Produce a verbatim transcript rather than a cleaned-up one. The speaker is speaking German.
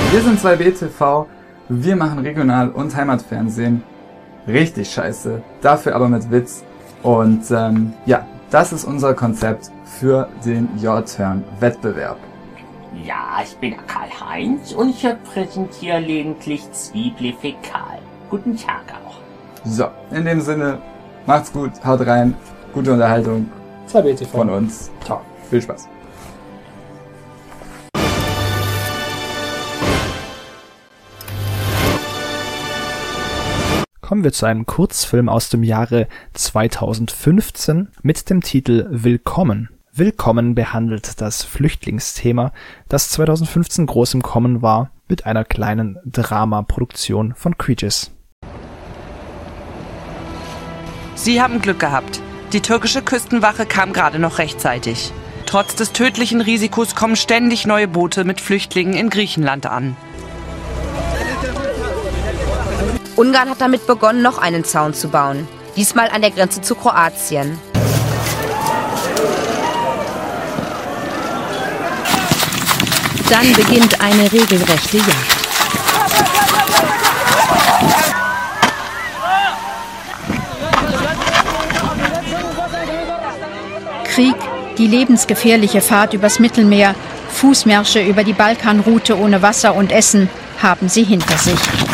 Wir sind zwei B T V, wir machen Regional- und Heimatfernsehen. Richtig scheiße, dafür aber mit Witz. Und ähm, ja, das ist unser Konzept für den Your-Turn-Wettbewerb. Ja, ich bin Karl-Heinz und ich präsentiere gelegentlich Zwiebelfäkal. Guten Tag auch. So, in dem Sinne, macht's gut, haut rein, gute Unterhaltung zwei B T V von uns. Ciao. Viel Spaß. Kommen wir zu einem Kurzfilm aus dem Jahre zweitausendfünfzehn mit dem Titel Willkommen. Willkommen behandelt das Flüchtlingsthema, das zweitausendfünfzehn groß im Kommen war, mit einer kleinen Dramaproduktion von Creatures. Sie haben Glück gehabt. Die türkische Küstenwache kam gerade noch rechtzeitig. Trotz des tödlichen Risikos kommen ständig neue Boote mit Flüchtlingen in Griechenland an. Ungarn hat damit begonnen, noch einen Zaun zu bauen. Diesmal an der Grenze zu Kroatien. Dann beginnt eine regelrechte Jagd. Krieg, die lebensgefährliche Fahrt übers Mittelmeer, Fußmärsche über die Balkanroute ohne Wasser und Essen haben sie hinter sich.